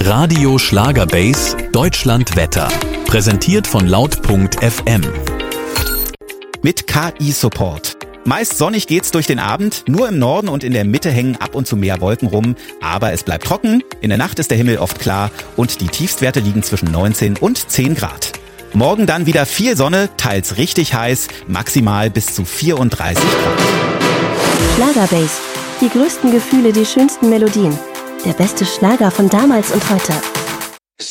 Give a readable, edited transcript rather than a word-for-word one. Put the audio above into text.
Radio Schlagerbase Deutschland Wetter. Präsentiert von laut.fm. Mit KI-Support. Meist sonnig geht's durch den Abend, nur im Norden und in der Mitte hängen ab und zu mehr Wolken rum, aber es bleibt trocken, in der Nacht ist der Himmel oft klar und die Tiefstwerte liegen zwischen 19 und 10 Grad. Morgen dann wieder viel Sonne, teils richtig heiß, maximal bis zu 34 Grad. Schlagerbase. Die größten Gefühle, die schönsten Melodien. Der beste Schlager von damals und heute.